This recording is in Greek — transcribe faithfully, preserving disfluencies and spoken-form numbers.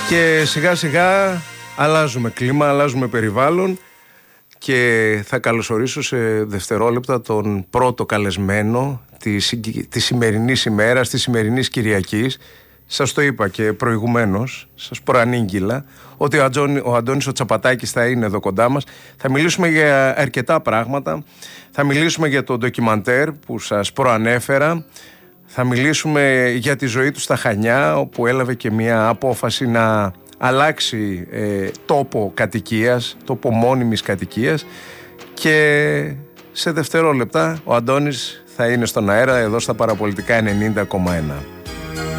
Και σιγά σιγά αλλάζουμε κλίμα, αλλάζουμε περιβάλλον και θα καλωσορίσω σε δευτερόλεπτα τον πρώτο καλεσμένο της, της σημερινής ημέρας, της σημερινής Κυριακής. Σας το είπα και προηγουμένως, σας προανήγγυλα ότι ο, Αντζόνι, ο Αντώνης ο Τσαπατάκης θα είναι εδώ κοντά μας. Θα μιλήσουμε για αρκετά πράγματα. Θα μιλήσουμε για το ντοκιμαντέρ που σας προανέφερα. Θα μιλήσουμε για τη ζωή του στα Χανιά, όπου έλαβε και μια απόφαση να αλλάξει ε, τόπο κατοικίας, τόπο μόνιμης κατοικίας, και σε δευτερόλεπτα ο Αντώνης θα είναι στον αέρα εδώ στα Παραπολιτικά ενενήντα κόμμα ένα.